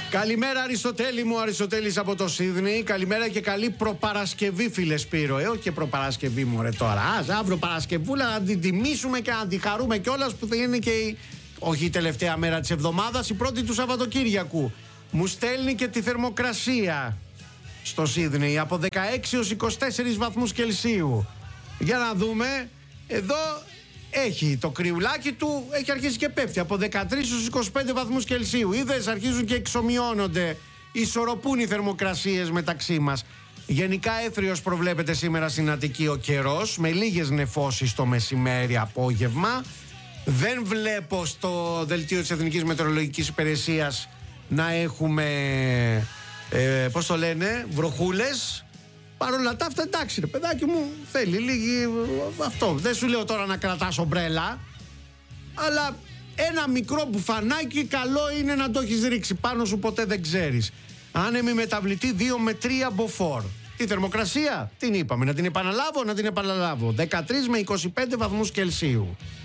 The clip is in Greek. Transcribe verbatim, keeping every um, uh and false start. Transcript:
Καλημέρα Αριστοτέλη μου, Αριστοτέλης από το Σίδνεϊ. Καλημέρα και καλή προπαρασκευή, φίλε Σπύρο. Ε, όχι και προπαρασκευή μου ρε τώρα. Ας αύριο Παρασκευούλα να την τιμήσουμε και να την χαρούμε κιόλας, που θα είναι και η, όχι η τελευταία μέρα της εβδομάδας, η πρώτη του Σαββατοκύριακου. Μου στέλνει και τη θερμοκρασία στο Σίδνεϊ από δεκαέξι έως είκοσι τέσσερις βαθμούς Κελσίου. Για να δούμε. Εδώ έχει το κρυουλάκι του, έχει αρχίσει και πέφτει από δεκατρείς έως είκοσι πέντε βαθμούς Κελσίου. Είδες, αρχίζουν και εξομοιώνονται, ισορροπούν οι θερμοκρασίες μεταξύ μας. Γενικά έθριος προβλέπεται σήμερα στην Αττική ο καιρός, με λίγες νεφώσεις το μεσημέρι απόγευμα. Δεν βλέπω στο δελτίο της Εθνικής Μετεωρολογικής Υπηρεσίας να έχουμε, ε, πώς το λένε, βροχούλες. Παρ' όλα τα αυτά, εντάξει ρε παιδάκι μου, θέλει λίγη αυτό. Δεν σου λέω τώρα να κρατάς ομπρέλα, αλλά ένα μικρό μπουφανάκι καλό είναι να το έχεις ρίξει πάνω σου, ποτέ δεν ξέρεις. Άνεμη μεταβλητή δύο με τρία μποφόρ. Τη θερμοκρασία την είπαμε, να την επαναλάβω, να την επαναλάβω. δεκατρείς με είκοσι πέντε βαθμούς Κελσίου.